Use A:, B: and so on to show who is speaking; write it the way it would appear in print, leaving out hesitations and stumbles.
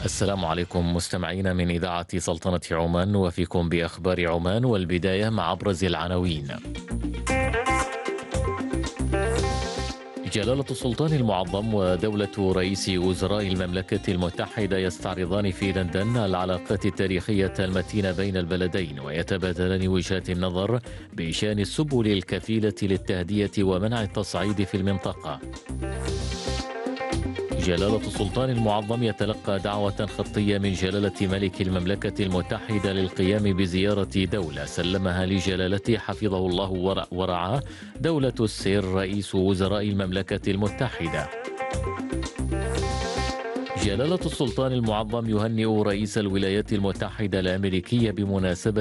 A: السلام عليكم مستمعين من إذاعة سلطنة عمان، وفيكم بأخبار عمان، والبداية مع أبرز العناوين. جلالة السلطان المعظم ودولة رئيس وزراء المملكة المتحدة يستعرضان في لندن العلاقات التاريخية المتينة بين البلدين، ويتبادلان وجهات النظر بشأن السبل الكفيلة للتهدئة ومنع التصعيد في المنطقة. جلالة السلطان المعظم يتلقى دعوة خطية من جلالة ملك المملكة المتحدة للقيام بزيارة دولة سلمها لجلالته حفظه الله ورعاه دولة السير رئيس وزراء المملكة المتحدة. جلالة السلطان المعظم يهنئ رئيس الولايات المتحدة الأمريكية بمناسبة